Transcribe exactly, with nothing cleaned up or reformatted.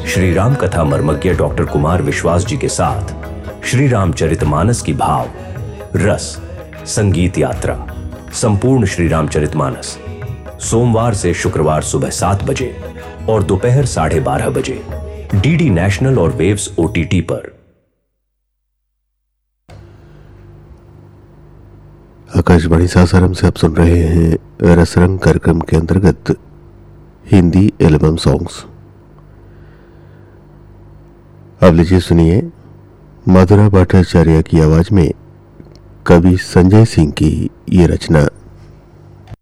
श्री राम कथा मर्मज्ञ डॉक्टर कुमार विश्वास जी के साथ श्री रामचरितमानस की भाव, रस, संगीत यात्रा, संपूर्ण श्री रामचरितमानस सोमवार से शुक्रवार सुबह सात बजे और दोपहर साढ़े बारह बजे डीडी नेशनल और वेव्स ओटीटी पर। आकाशवाणी सासाराम से आप सुन रहे हैं रसरंग कार्यक्रम के अंतर्गत हिंदी एल्बम सॉन्ग्स। अब लीजिए सुनिए मधुरा भट्टाचार्य की आवाज में कवि संजय सिंह की ये रचना।